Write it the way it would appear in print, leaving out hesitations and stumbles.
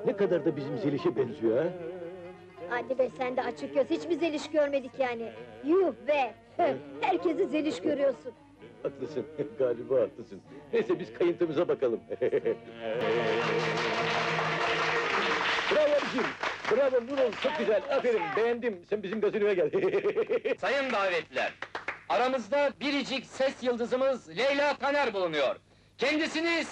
Ne kadar da bizim Zeliş'e benziyor ha? Hadi be sen de açık göz, hiç mi Zeliş görmedik yani? Yuh be! Herkesi Zeliş görüyorsun. Haklısın, galiba haklısın. Neyse biz kayıntımıza bakalım. Bravo abiciğim! Bravo Nurol, çok güzel, aferin, beğendim. Sen bizim gazinoya gel. Sayın davetliler, aramızda biricik ses yıldızımız Leyla Taner bulunuyor. Kendisini